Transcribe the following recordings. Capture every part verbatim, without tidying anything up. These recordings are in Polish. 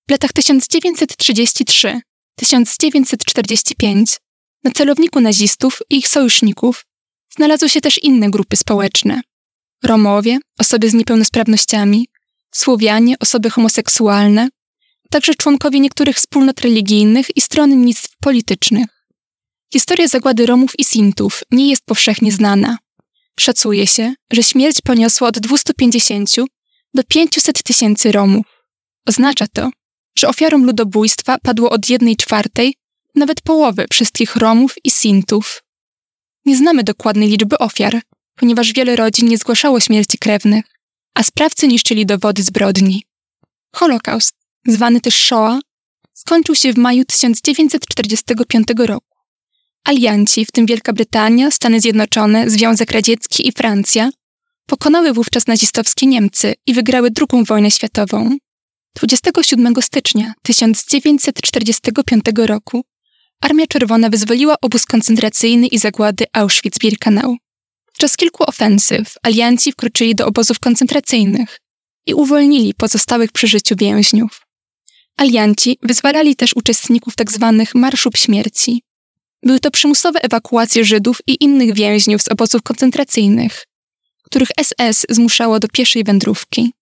W latach tysiąc dziewięćset trzydziestym trzecim do tysiąc dziewięćset czterdziestego piątego na celowniku nazistów i ich sojuszników znalazły się też inne grupy społeczne. Romowie, osoby z niepełnosprawnościami, Słowianie, osoby homoseksualne, a także członkowie niektórych wspólnot religijnych i stronnictw politycznych. Historia zagłady Romów i Sintów nie jest powszechnie znana. Szacuje się, że śmierć poniosła od dwustu pięćdziesięciu do pięciuset tysięcy Romów. Oznacza to, że ofiarą ludobójstwa padło od jednej czwartej, nawet połowy wszystkich Romów i Sintów. Nie znamy dokładnej liczby ofiar, ponieważ wiele rodzin nie zgłaszało śmierci krewnych, a sprawcy niszczyli dowody zbrodni. Holokaust, zwany też Shoah, skończył się w maju tysiąc dziewięćset czterdziestego piątego roku. Alianci, w tym Wielka Brytania, Stany Zjednoczone, Związek Radziecki i Francja, pokonały wówczas nazistowskie Niemcy i wygrały drugą wojnę światową. dwudziestego siódmego stycznia tysiąc dziewięćset czterdziestego piątego roku Armia Czerwona wyzwoliła obóz koncentracyjny i zagłady Auschwitz-Birkenau. Podczas kilku ofensyw alianci wkroczyli do obozów koncentracyjnych i uwolnili pozostałych przy życiu więźniów. Alianci wyzwalali też uczestników tzw. Marszów Śmierci. Były to przymusowe ewakuacje Żydów i innych więźniów z obozów koncentracyjnych, których S S zmuszało do pieszej wędrówki.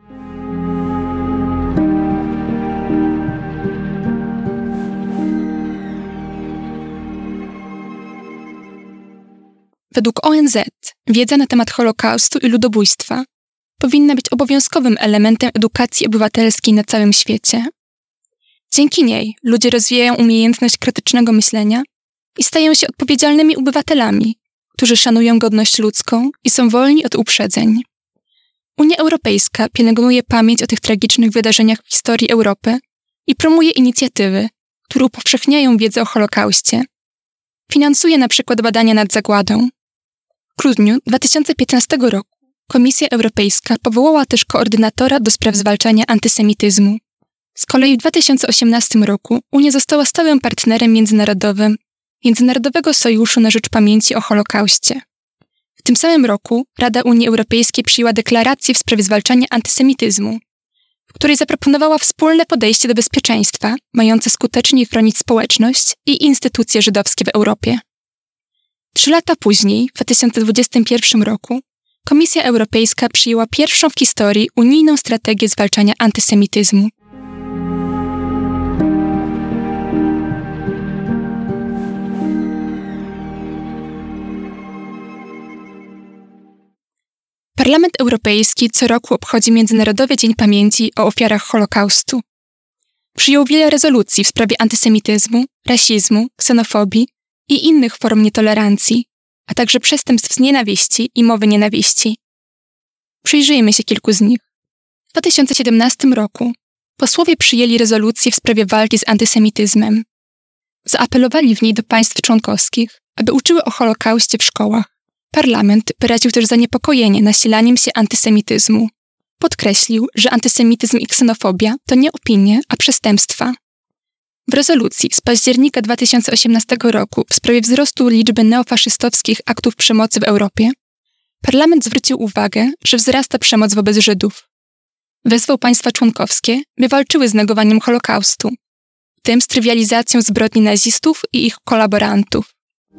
Według O N Z wiedza na temat Holokaustu i ludobójstwa powinna być obowiązkowym elementem edukacji obywatelskiej na całym świecie. Dzięki niej ludzie rozwijają umiejętność krytycznego myślenia i stają się odpowiedzialnymi obywatelami, którzy szanują godność ludzką i są wolni od uprzedzeń. Unia Europejska pielęgnuje pamięć o tych tragicznych wydarzeniach w historii Europy i promuje inicjatywy, które upowszechniają wiedzę o Holokauście. Finansuje na przykład badania nad zagładą. W grudniu dwa tysiące piętnastego roku Komisja Europejska powołała też koordynatora do spraw zwalczania antysemityzmu. Z kolei w dwa tysiące osiemnastym roku Unia została stałym partnerem międzynarodowym Międzynarodowego Sojuszu na Rzecz Pamięci o Holokauście. W tym samym roku Rada Unii Europejskiej przyjęła deklarację w sprawie zwalczania antysemityzmu, w której zaproponowała wspólne podejście do bezpieczeństwa, mające skutecznie chronić społeczność i instytucje żydowskie w Europie. Trzy lata później, w dwa tysiące dwudziestym pierwszym roku, Komisja Europejska przyjęła pierwszą w historii unijną strategię zwalczania antysemityzmu. Parlament Europejski co roku obchodzi Międzynarodowy Dzień Pamięci o ofiarach Holokaustu. Przyjął wiele rezolucji w sprawie antysemityzmu, rasizmu, ksenofobii i innych form nietolerancji, a także przestępstw z nienawiści i mowy nienawiści. Przyjrzyjmy się kilku z nich. W dwa tysiące siedemnastym roku posłowie przyjęli rezolucję w sprawie walki z antysemityzmem. Zaapelowali w niej do państw członkowskich, aby uczyły o Holokauście w szkołach. Parlament wyraził też zaniepokojenie nasilaniem się antysemityzmu. Podkreślił, że antysemityzm i ksenofobia to nie opinie, a przestępstwa. W rezolucji z października dwa tysiące osiemnastego roku w sprawie wzrostu liczby neofaszystowskich aktów przemocy w Europie, Parlament zwrócił uwagę, że wzrasta przemoc wobec Żydów. Wezwał państwa członkowskie, by walczyły z negowaniem Holokaustu, w tym z trywializacją zbrodni nazistów i ich kolaborantów.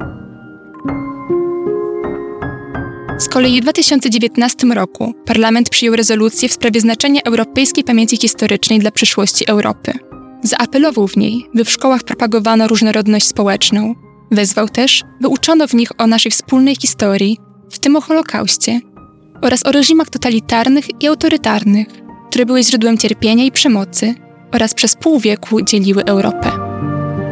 Z kolei w dwa tysiące dziewiętnastym roku Parlament przyjął rezolucję w sprawie znaczenia europejskiej pamięci historycznej dla przyszłości Europy. Zaapelował w niej, by w szkołach propagowano różnorodność społeczną. Wezwał też, by uczono w nich o naszej wspólnej historii, w tym o Holokauście, oraz o reżimach totalitarnych i autorytarnych, które były źródłem cierpienia i przemocy oraz przez pół wieku dzieliły Europę.